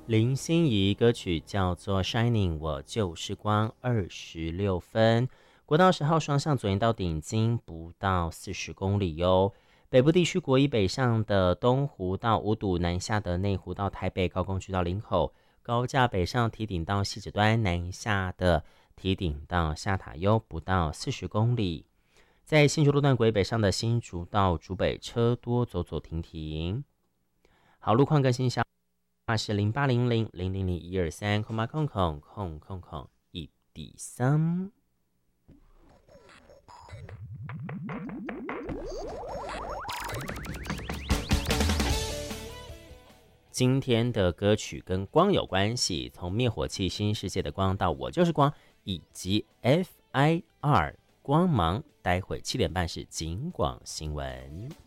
林心怡歌曲叫做《Shining》，我就是光，26分。国道10号双向左营到顶金不到40公里哟。北部地区国一北上的东湖到五堵，南下的内湖到台北，高工区到林口，高架北上堤顶到汐止端，南下的堤顶到下塔悠不到40公里。在新竹路段国一北上的新竹到竹北，车多走走停停。好，路况更新消是0800-00123,1D3。今天的歌曲跟光有关系，从灭火器新世界的光到我就是光，以及 FIR 光芒。待会7点半是警广新闻。